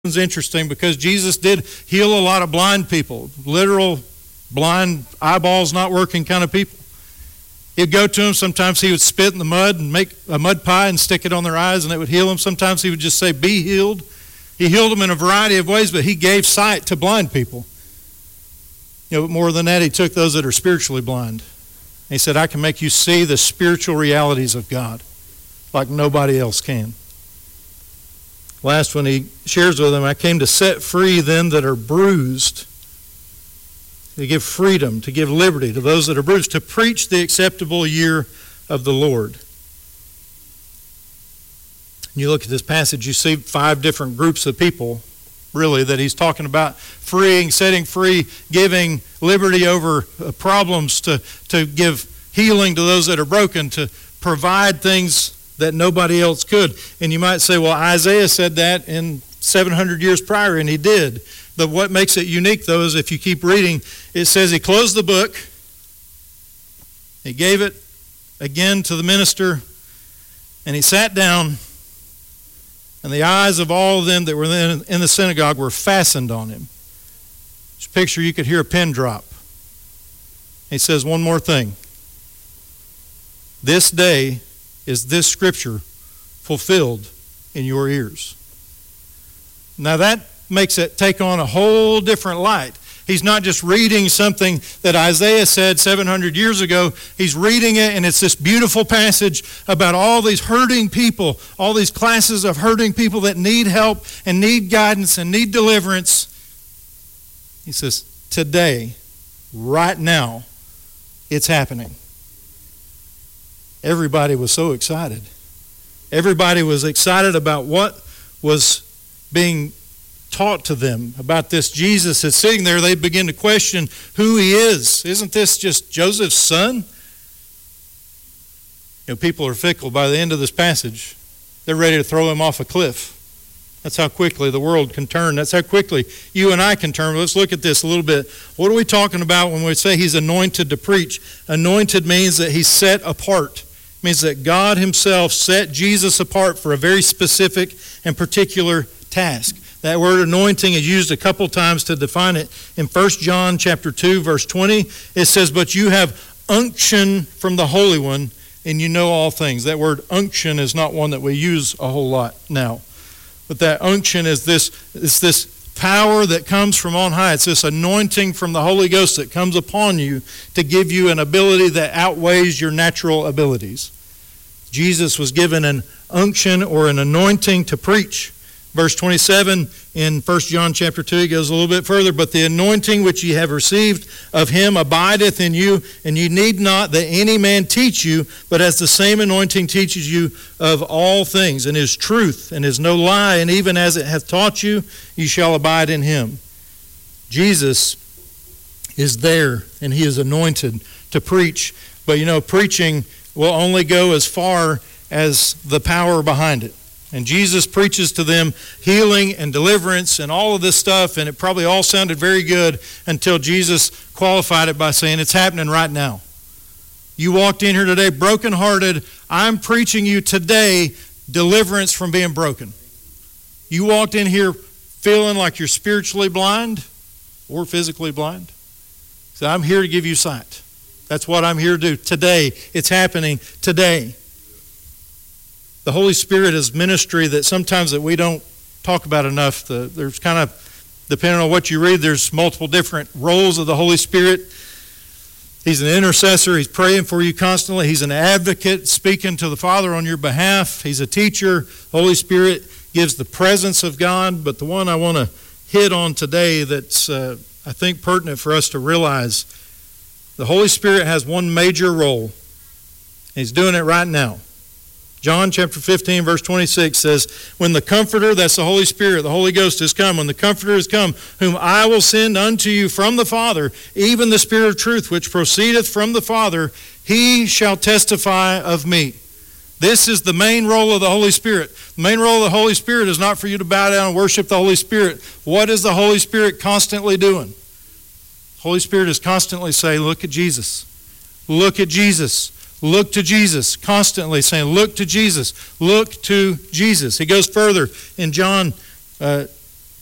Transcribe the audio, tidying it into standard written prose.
It's interesting because Jesus did heal a lot of blind people, literal blind, eyeballs not working kind of people. He'd go to them. Sometimes he would spit in the mud and make a mud pie and stick it on their eyes, and it would heal them. Sometimes he would just say, "Be healed." He healed them in a variety of ways, but he gave sight to blind people. But more than that, he took those that are spiritually blind. He said, "I can make you see the spiritual realities of God like nobody else can." Last one he shares with them, "I came to set free them that are bruised," to give freedom, to give liberty to those that are bruised, to preach the acceptable year of the Lord. You look at this passage, you see 5 different groups of people, really, that he's talking about freeing, setting free, giving liberty over problems, to give healing to those that are broken, to provide things that nobody else could. And you might say, well, Isaiah said that in 700 years prior, and he did. But what makes it unique, though, is if you keep reading, it says he closed the book, he gave it again to the minister, and he sat down, and the eyes of all of them that were in the synagogue were fastened on him. Just picture you could hear a pin drop. He says one more thing. "This day is this scripture fulfilled in your ears." Now that makes it take on a whole different light. He's not just reading something that Isaiah said 700 years ago. He's reading it, and it's this beautiful passage about all these hurting people, all these classes of hurting people that need help and need guidance and need deliverance. He says, today, right now, it's happening. Everybody was so excited. Everybody was excited about what was being taught to them about this Jesus that's sitting there. They begin to question who he is. Isn't this just Joseph's son? People are fickle. By the end of this passage, they're ready to throw him off a cliff. That's how quickly the world can turn. That's how quickly you and I can turn. Let's look at this a little bit. What are we talking about when we say he's anointed to preach? Anointed means that he's set apart. It means that God himself set Jesus apart for a very specific and particular task. That word anointing is used a couple times to define it. In 1 John chapter 2, verse 20, it says, "But you have unction from the Holy One, and you know all things." That word unction is not one that we use a whole lot now. But that unction is this power that comes from on high. It's this anointing from the Holy Ghost that comes upon you to give you an ability that outweighs your natural abilities. Jesus was given an unction or an anointing to preach. Verse 27 in 1 John chapter 2, he goes a little bit further. "But the anointing which ye have received of him abideth in you, and ye need not that any man teach you, but as the same anointing teaches you of all things, and is truth, and is no lie, and even as it hath taught you, ye shall abide in him." Jesus is there, and he is anointed to preach. But preaching will only go as far as the power behind it. And Jesus preaches to them healing and deliverance and all of this stuff, and it probably all sounded very good until Jesus qualified it by saying, it's happening right now. You walked in here today brokenhearted. I'm preaching you today deliverance from being broken. You walked in here feeling like you're spiritually blind or physically blind. So I'm here to give you sight. That's what I'm here to do today. It's happening today. The Holy Spirit is ministry that sometimes that we don't talk about enough. There's kind of, depending on what you read, there's multiple different roles of the Holy Spirit. He's an intercessor. He's praying for you constantly. He's an advocate speaking to the Father on your behalf. He's a teacher. The Holy Spirit gives the presence of God. But the one I want to hit on today that's, I think, pertinent for us to realize, the Holy Spirit has one major role. He's doing it right now. John chapter 15, verse 26 says, "When the Comforter," that's the Holy Spirit, the Holy Ghost has come, "when the Comforter is come, whom I will send unto you from the Father, even the Spirit of truth, which proceedeth from the Father, he shall testify of me." This is the main role of the Holy Spirit. The main role of the Holy Spirit is not for you to bow down and worship the Holy Spirit. What is the Holy Spirit constantly doing? The Holy Spirit is constantly saying, look at Jesus. Look at Jesus. Look to Jesus, constantly saying, look to Jesus, look to Jesus. He goes further in John